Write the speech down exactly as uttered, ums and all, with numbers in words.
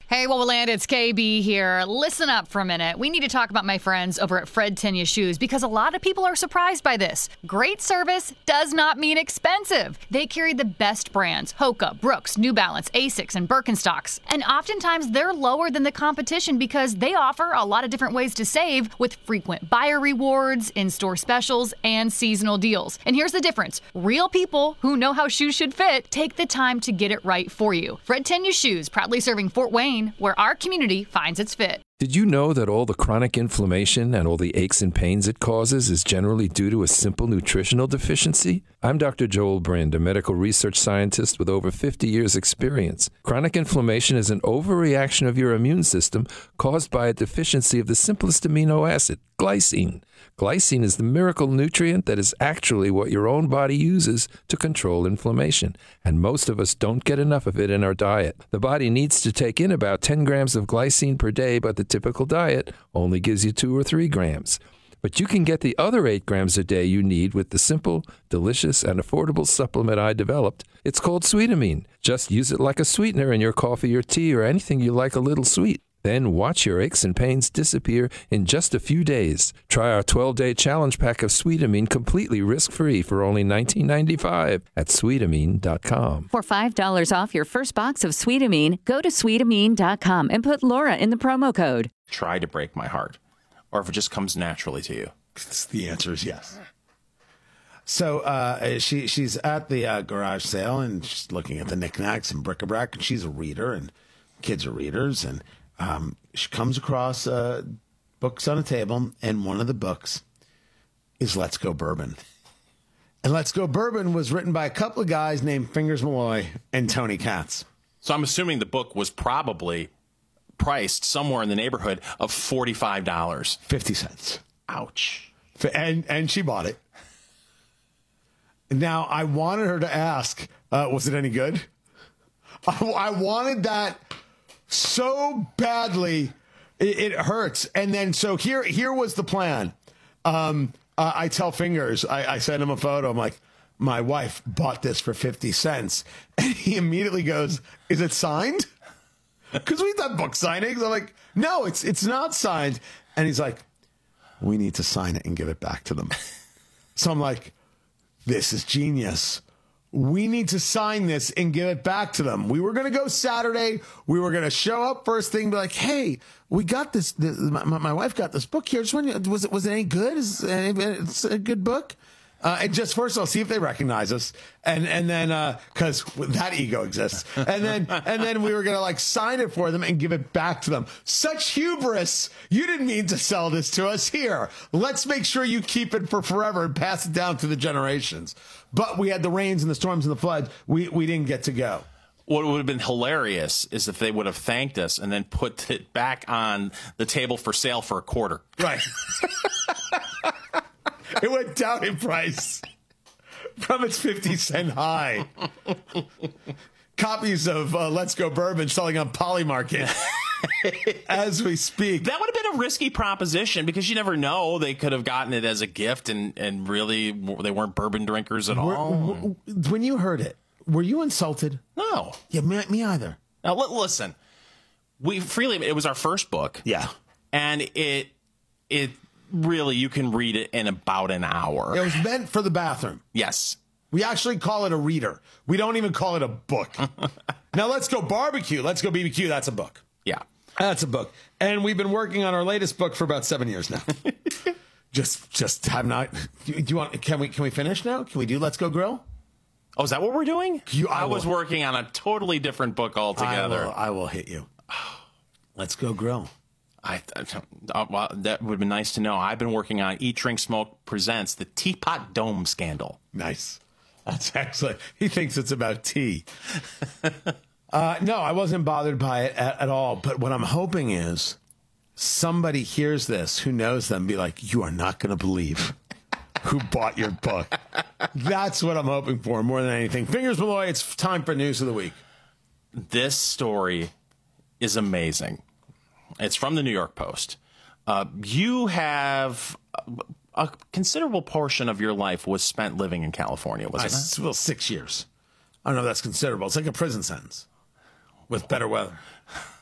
Hey, Wowoland, it's K B here. Listen up for a minute. We need to talk about my friends over at Fred Tenya Shoes because a lot of people are surprised by this. Great service does not mean expensive. They carry the best brands, Hoka, Brooks, New Balance, Asics, and Birkenstocks. And oftentimes they're lower than the competition because they offer a lot of different ways to save with frequent buyer rewards, in-store specials, and seasonal deals. And here's the difference. Real people who know how shoes should fit take the time to get it right for you. Fred Tenya Shoes, proudly serving Fort Wayne, where our community finds its fit. Did you know that all the chronic inflammation and all the aches and pains it causes is generally due to a simple nutritional deficiency? I'm Doctor Joel Brind, a medical research scientist with over fifty years experience. Chronic inflammation is an overreaction of your immune system caused by a deficiency of the simplest amino acid, glycine. Glycine is the miracle nutrient that is actually what your own body uses to control inflammation, and most of us don't get enough of it in our diet. The body needs to take in about ten grams of glycine per day, but the typical diet only gives you two or three grams. But you can get the other eight grams a day you need with the simple, delicious, and affordable supplement I developed. It's called Sweetamine. Just use it like a sweetener in your coffee or tea or anything you like a little sweet. Then watch your aches and pains disappear in just a few days. Try our twelve-day challenge pack of Sweetamine completely risk-free for only nineteen ninety-five at sweetamine dot com. For five dollars off your first box of Sweetamine, go to sweetamine dot com and put Laura in the promo code. Try to break my heart, or if it just comes naturally to you. The answer is yes. So uh, she she's at the uh, garage sale, and she's looking at the knickknacks and bric-a-brac, and she's a reader, and kids are readers, and Um, she comes across uh, books on a table, and one of the books is Let's Go Bourbon. And Let's Go Bourbon was written by a couple of guys named Fingers Malloy and Tony Katz. So I'm assuming the book was probably priced somewhere in the neighborhood of forty-five dollars. fifty cents. Ouch. And, and she bought it. Now, I wanted her to ask, uh, was it any good? I, I wanted that so badly, it, it hurts. And then, so here, here was the plan. Um, uh, I tell Fingers, I, I send him a photo. I'm like, my wife bought this for fifty cents. And he immediately goes, is it signed? Because we've done book signings. I'm like, no, it's, it's not signed. And he's like, we need to sign it and give it back to them. So I'm like, this is genius. We need to sign this and give it back to them. We were going to go Saturday. We were going to show up first thing, be like, hey, we got this. this my, my wife got this book here. Just wondering, was it, was it any good? Is it, it's a good book? Uh, and just first of all, see if they recognize us. And, and then, uh, cause that ego exists. And then, and then we were going to like sign it for them and give it back to them. Such hubris. You didn't mean to sell this to us. Here, let's make sure you keep it for forever and pass it down to the generations. But we had the rains and the storms and the floods. We, we didn't get to go. What would have been hilarious is if they would have thanked us and then put it back on the table for sale for a quarter. Right. It went down in price from its fifty cent high. Copies of uh, Let's Go Bourbon selling on Polymarket as we speak. That would have been a risky proposition because you never know. They could have gotten it as a gift and, and really they weren't bourbon drinkers at Were, all. When you heard it, were you insulted? No. Yeah, me, me either. Now, li- listen, we freely, it was our first book. Yeah. And it, it really, you can read it in about an hour. It was meant for the bathroom. Yes. We actually call it a reader. We don't even call it a book. Now, Let's Go Barbecue. Let's Go B B Q. That's a book. Yeah. That's a book. And we've been working on our latest book for about seven years now. just, just have not. Do you, do you want, can we, can we finish now? Can we do Let's Go Grill? Oh, is that what we're doing? You, I, I was will, working on a totally different book altogether. I will, I will hit you. Let's Go Grill. I, I well, that would have been nice to know. I've been working on Eat, Drink, Smoke presents the Teapot Dome Scandal. Nice. That's excellent. He thinks it's about tea. uh, no, I wasn't bothered by it at, at all. But what I'm hoping is somebody hears this who knows them, be like, you are not going to believe who bought your book. That's what I'm hoping for more than anything. Fingers Malloy, it's time for News of the Week. This story is amazing. It's from the New York Post. Uh, you have a considerable portion of your life was spent living in California, wasn't I, it? Well, six years. I don't know if that's considerable. It's like a prison sentence with better weather.